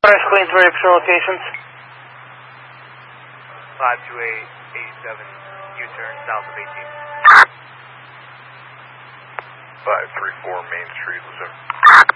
Press clean to your locations. 52887, U-turn south of 18. 534 Main Street, Luzerne.